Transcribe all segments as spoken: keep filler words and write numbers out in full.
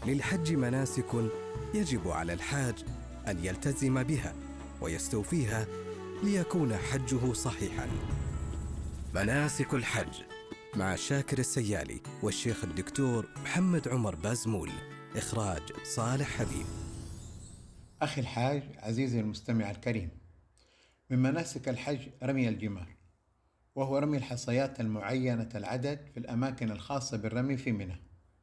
للحج مناسك يجب على الحاج أن يلتزم بها ويستوفيها ليكون حجه صحيحاً. مناسك الحج مع شاكر السيالي والشيخ الدكتور محمد عمر بازمول. إخراج صالح حبيب. أخي الحاج عزيزي المستمع الكريم، من مناسك الحج رمي الجمار، وهو رمي الحصيات المعينة العدد في الأماكن الخاصة بالرمي في منى.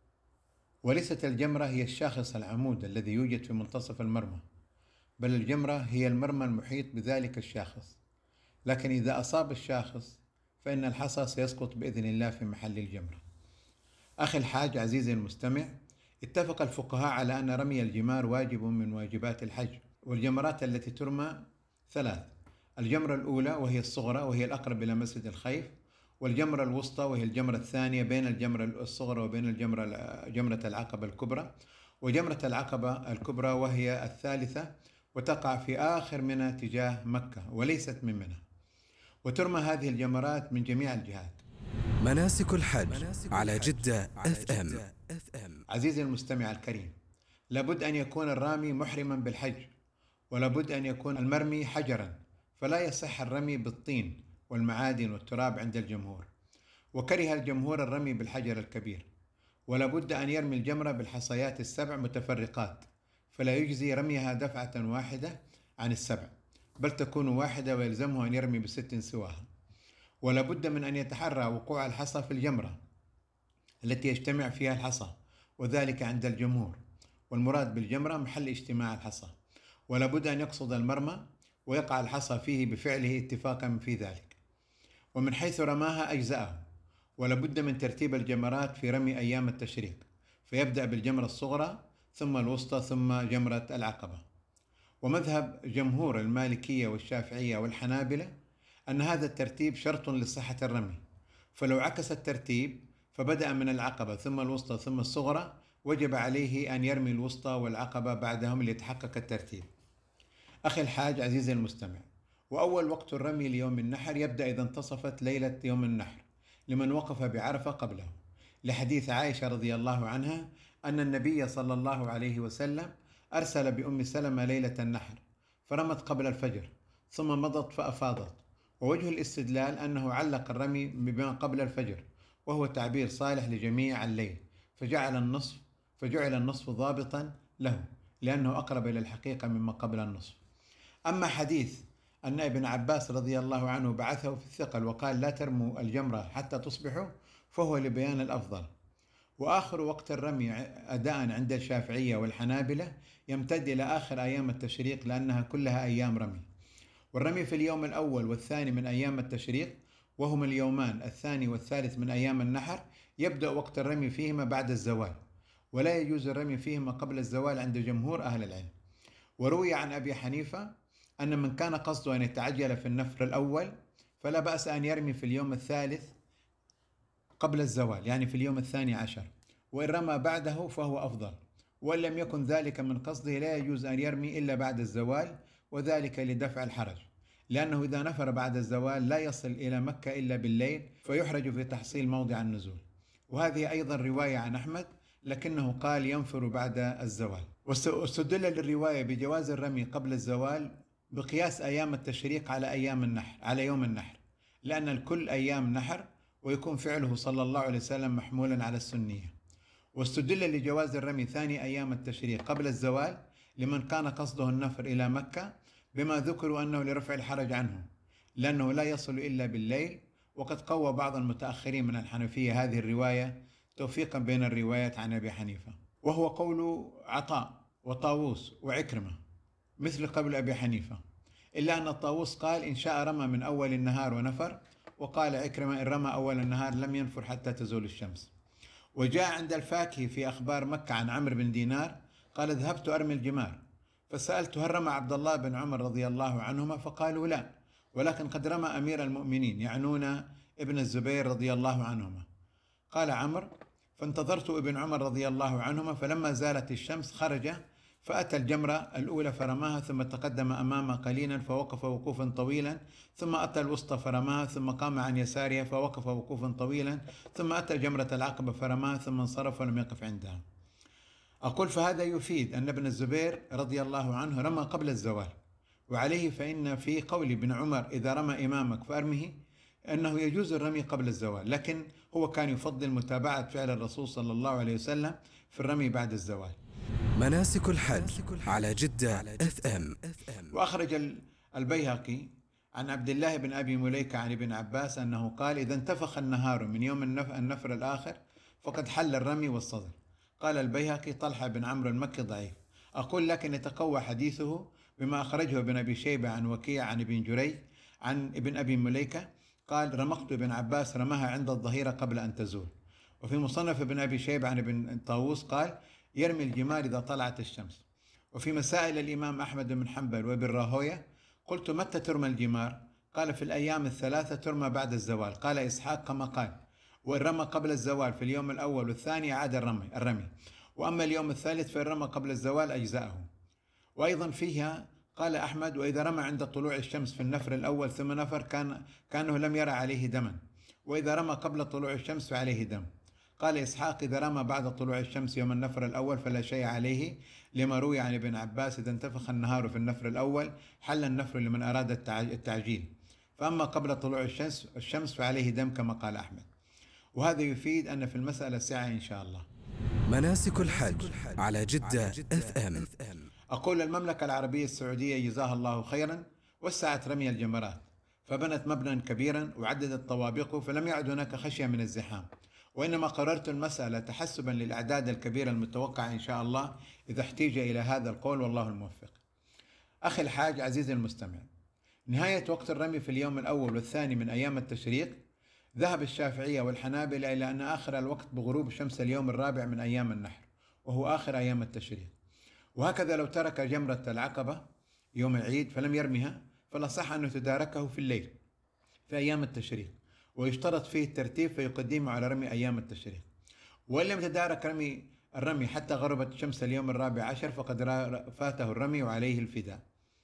وليست الجمرة هي الشاخص العمود الذي يوجد في منتصف المرمى، بل الجمرة هي المرمى المحيط بذلك الشاخص. لكن إذا أصاب الشاخص فإن الحصى سيسقط بإذن الله في محل الجمرة. أخي الحاج عزيزي المستمع، اتفق الفقهاء على أن رمي الجمار واجب من واجبات الحج، والجمرات التي ترمى ثلاث: الجمرة الأولى وهي الصغرى وهي الأقرب إلى مسجد الخيف، والجمرة الوسطى وهي الجمرة الثانية بين الجمرة الصغرى وبين الجمرة جمرة العقبة الكبرى، وجمرة العقبة الكبرى وهي الثالثة وتقع في آخر منى تجاه مكة وليست من منى، وترمى هذه الجمرات من جميع الجهات. مناسك الحج على جدة اف ام. عزيزي المستمع الكريم، لابد أن يكون الرامي محرما بالحج، ولابد أن يكون المرمي حجرا، فلا يصح الرمي بالطين والمعادن والتراب عند الجمهور، وكره الجمهور الرمي بالحجر الكبير. ولابد أن يرمي الجمرة بالحصيات السبع متفرقات، فلا يجزي رميها دفعة واحدة عن السبع، بل تكون واحدة ويلزمه أن يرمي بست سواها. ولابد من أن يتحرى وقوع الحصى في الجمرة التي يجتمع فيها الحصى، وذلك عند الجمهور، والمراد بالجمرة محل اجتماع الحصى. ولابد أن يقصد المرمى ويقع الحصى فيه بفعله اتفاقا في ذلك، ومن حيث رماها أجزاءه. ولابد من ترتيب الجمرات في رمي أيام التشريق، فيبدأ بالجمرة الصغرى ثم الوسطى ثم جمرة العقبة. ومذهب جمهور المالكية والشافعية والحنابلة أن هذا الترتيب شرط لصحة الرمي، فلو عكس الترتيب فبدأ من العقبة ثم الوسطى ثم الصغرى وجب عليه أن يرمي الوسطى والعقبة بعدهم ليتحقق الترتيب. أخي الحاج عزيزي المستمع، وأول وقت الرمي ليوم النحر يبدأ إذا انتصفت ليلة يوم النحر لمن وقف بعرفة قبله، لحديث عائشة رضي الله عنها أن النبي صلى الله عليه وسلم أرسل بأم سلمة ليلة النحر فرمت قبل الفجر ثم مضت فأفاضت. ووجه الاستدلال أنه علق الرمي بما قبل الفجر، وهو تعبير صالح لجميع الليل، فجعل النصف فجعل النصف ضابطا له لأنه أقرب إلى الحقيقة مما قبل النصف. أما حديث أن ابن عباس رضي الله عنه بعثه في الثقل وقال لا ترموا الجمرة حتى تصبحوا، فهو لبيان الأفضل. وآخر وقت الرمي أداء عند الشافعية والحنابلة يمتد إلى آخر أيام التشريق لأنها كلها أيام رمي. والرمي في اليوم الأول والثاني من أيام التشريق، وهما اليومان الثاني والثالث من أيام النحر، يبدأ وقت الرمي فيهما بعد الزوال، ولا يجوز الرمي فيهما قبل الزوال عند جمهور أهل العلم. وروي عن أبي حنيفة أن من كان قصده أن يتعجل في النفر الأول فلا بأس أن يرمي في اليوم الثالث قبل الزوال، يعني في اليوم الثاني عشر، وإن رمى بعده فهو أفضل. وإن لم يكن ذلك من قصده لا يجوز أن يرمي إلا بعد الزوال، وذلك لدفع الحرج، لأنه إذا نفر بعد الزوال لا يصل إلى مكة إلا بالليل فيحرج في تحصيل موضع النزول. وهذه أيضا رواية عن أحمد، لكنه قال ينفر بعد الزوال. واستدل للرواية بجواز الرمي قبل الزوال بقياس أيام التشريق على أيام النحر على يوم النحر، لأن الكل أيام نحر ويكون فعله صلى الله عليه وسلم محمولا على السنية. واستدل لجواز الرمي ثاني أيام التشريق قبل الزوال لمن كان قصده النفر إلى مكة، بما ذكروا أنه لرفع الحرج عنه لأنه لا يصل إلا بالليل. وقد قوى بعض المتأخرين من الحنفية هذه الرواية توفيقا بين الروايات عن أبي حنيفة، وهو قول عطاء وطاووس وعكرمة مثل قبل أبي حنيفة، إلا أن الطاووس قال إن شاء رمى من أول النهار ونفر، وقال عكرمة إن رمى أول النهار لم ينفر حتى تزول الشمس. وجاء عند الفاكهي في أخبار مكة عن عمرو بن دينار قال ذهبت أرمي الجمار فسألت هل رمى عبد الله بن عمر رضي الله عنهما، فقالوا لا، ولكن قد رمى أمير المؤمنين يعنون ابن الزبير رضي الله عنهما. قال عمرو فانتظرت ابن عمر رضي الله عنهما، فلما زالت الشمس خرج فأتى الجمرة الأولى فرماها، ثم تقدم أمامها قليلا فوقف وقوفا طويلا، ثم أتى الوسطى فرماها، ثم قام عن يسارها فوقف وقوفا طويلا، ثم أتى جمرة العقبة فرماها، ثم انصرف ولم يقف عندها. أقول فهذا يفيد أن ابن الزبير رضي الله عنه رمى قبل الزوال، وعليه فإن في قول ابن عمر إذا رمى إمامك فأرمه أنه يجوز الرمي قبل الزوال، لكن هو كان يفضل متابعة فعل الرسول صلى الله عليه وسلم في الرمي بعد الزوال. مناسك الحج على جدة اف ام. وأخرج البيهقي عن عبد الله بن أبي مليكة عن ابن عباس أنه قال إذا انتفخ النهار من يوم النفر الآخر فقد حل الرمي والصدر. قال البيهقي طلحة بن عمرو المكي ضعيف. أقول لكن يتقوى حديثه بما أخرجه ابن أبي شيبة عن وكيع عن ابن جريج عن ابن أبي مليكة قال رمقت ابن عباس رماها عند الظهيرة قبل أن تزول. وفي مصنف ابن أبي شيبة عن ابن طاووس قال يرمي الجمار إذا طلعت الشمس. وفي مسائل الإمام أحمد بن حنبل وابن راهوية قلت متى ترمى الجمار؟ قال في الأيام الثلاثة ترمى بعد الزوال. قال إسحاق كما قال، وإن رمى قبل الزوال في اليوم الأول والثاني عاد الرمي الرمي وأما اليوم الثالث فإن رمى قبل الزوال أجزاءه. وأيضا فيها قال أحمد وإذا رمى عند طلوع الشمس في النفر الأول ثم نفر كان كأنه لم يرى عليه دما، وإذا رمى قبل طلوع الشمس فعليه دم. قال إسحاق إذا رمى بعد طلوع الشمس يوم النفر الأول فلا شيء عليه، لما روي عن ابن عباس إذا انتفخ النهار في النفر الأول حل النفر لمن أراد التعجيل، فأما قبل طلوع الشمس الشمس فعليه دم كما قال أحمد. وهذا يفيد أن في المسألة سعة إن شاء الله. مناسك الحج على جدة اف ام. أقول المملكة العربية السعودية جزاها الله خيرا وسعت رمي الجمرات، فبنت مبنى كبيرا وعددت طوابقه، فلم يعد هناك خشية من الزحام، وإنما قررت المسألة تحسبا للأعداد الكبيرة المتوقعة إن شاء الله إذا احتيج إلى هذا القول، والله الموفق. أخي الحاج عزيزي المستمع، نهاية وقت الرمي في اليوم الأول والثاني من أيام التشريق ذهب الشافعية والحنابلة إلى أن آخر الوقت بغروب شمس اليوم الرابع من أيام النحر، وهو آخر أيام التشريق. وهكذا لو ترك جمرة العقبة يوم العيد فلم يرمها فالأصح أنه تداركه في الليل في أيام التشريق، ويشترط فيه الترتيب فيقدمه على رمي أيام التشريق. وإن لم يتدارك رمي الرمي حتى غربت شمس اليوم الرابع عشر فقد فاته الرمي وعليه الفداء.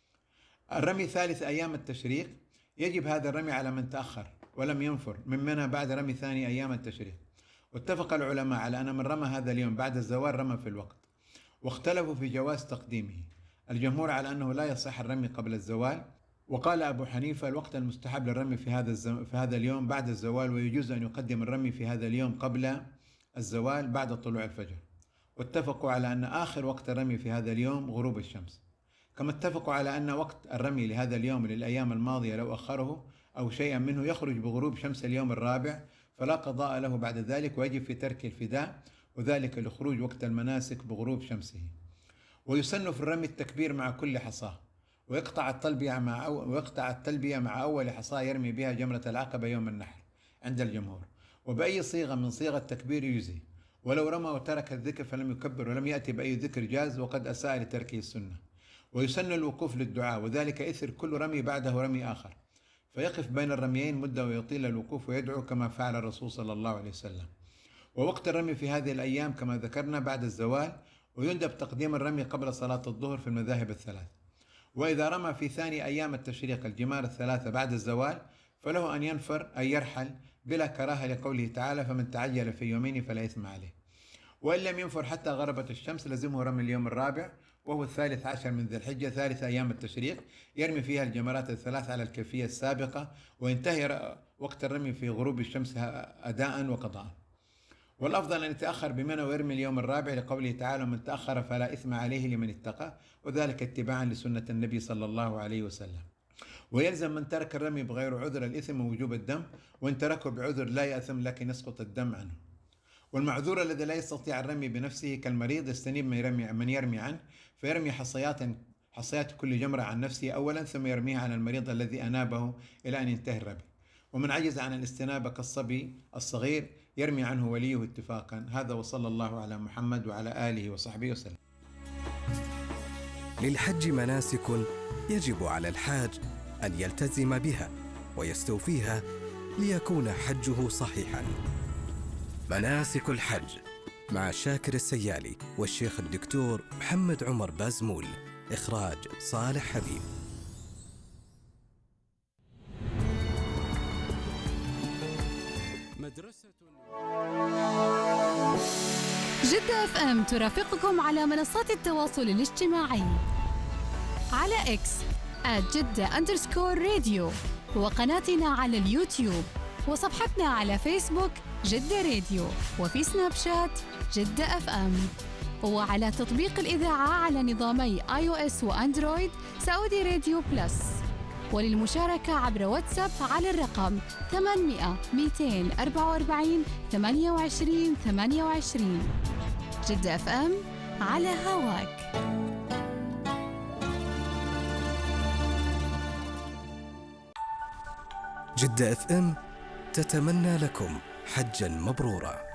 الرمي ثالث أيام التشريق يجب هذا الرمي على من تأخر ولم ينفر من منى بعد رمي ثاني أيام التشريق. واتفق العلماء على أن من رمى هذا اليوم بعد الزوال رمى في الوقت، واختلفوا في جواز تقديمه. الجمهور على أنه لا يصح الرمي قبل الزوال، وقال أبو حنيفة الوقت المستحب للرمي في هذا الزم... في هذا اليوم بعد الزوال، ويجوز أن يقدم الرمي في هذا اليوم قبل الزوال بعد طلوع الفجر. واتفقوا على أن آخر وقت الرمي في هذا اليوم غروب الشمس، كما اتفقوا على أن وقت الرمي لهذا اليوم للأيام الماضية لو أخره أو شيئا منه يخرج بغروب شمس اليوم الرابع فلا قضاء له بعد ذلك، ويجب في ترك الفداء، وذلك لخروج وقت المناسك بغروب شمسه. ويسن في الرمي التكبير مع كل حصاه، ويقطع التلبية مع أو ويقطع التلبية مع أول حصاة يرمي بها جمرة العقبة يوم النحر عند الجمهور، وبأي صيغة من صيغ التكبير يجزي. ولو رمى وترك الذكر فلم يكبر ولم يأتي بأي ذكر جاز، وقد أساء لتركه السنة. ويسن الوقوف للدعاء، وذلك إثر كل رمي بعده رمي آخر، فيقف بين الرميين مدة ويطيل الوقوف ويدعو كما فعل الرسول صلى الله عليه وسلم. ووقت الرمي في هذه الأيام كما ذكرنا بعد الزوال، ويندب تقديم الرمي قبل صلاة الظهر في المذاهب الثلاث. وإذا رمى في ثاني أيام التشريق الجمار الثلاثة بعد الزوال فله أن ينفر أي يرحل بلا كراهة، لقوله تعالى فمن تعجل في يومين فلا إثم عليه. وإن لم ينفر حتى غربت الشمس لزمه رمي اليوم الرابع وهو الثالث عشر من ذي الحجة ثالث أيام التشريق، يرمي فيها الجمرات الثلاث على الكيفية السابقة، وينتهي وقت الرمي في غروب الشمس أداء وقضاء. والأفضل أن يتأخر بمنى ويرمي اليوم الرابع لقوله تعالى من تأخر فلا إثم عليه لمن اتقى، وذلك اتباعا لسنة النبي صلى الله عليه وسلم. ويلزم من ترك الرمي بغير عذر الإثم ووجوب الدم، وإن تركه بعذر لا يأثم لكن يسقط الدم عنه. والمعذور الذي لا يستطيع الرمي بنفسه كالمريض يستنيب من يرمي, من يرمي عنه، فيرمي حصيات حصيات كل جمرة عن نفسه أولا ثم يرميها على المريض الذي أنابه إلى أن ينتهي الرمي. ومن عجز عن الاستنابة كالصبي الصغير يرمي عنه وليه اتفاقا. هذا وصلى الله على محمد وعلى آله وصحبه وسلم. للحج مناسك يجب على الحاج أن يلتزم بها ويستوفيها ليكون حجه صحيحا. مناسك الحج مع شاكر السيالي والشيخ الدكتور محمد عمر بازمول، إخراج صالح حبيب. مدرسة جدة اف ام ترافقكم على منصات التواصل الاجتماعي على اكس آت جدة أندرسكور راديو، وقناتنا على اليوتيوب، وصفحتنا على فيسبوك جدة راديو، وفي سناب شات جدة اف ام، وعلى تطبيق الإذاعة على نظامي آي أو إس وأندرويد سعودي راديو بلس. وللمشاركة عبر واتساب على الرقم ثمانمئة مئتين وأربعة وأربعين ثمانية وعشرين ثمانية وعشرين. جدة اف ام على هواك. جدة اف ام تتمنى لكم حجاً مبرورا.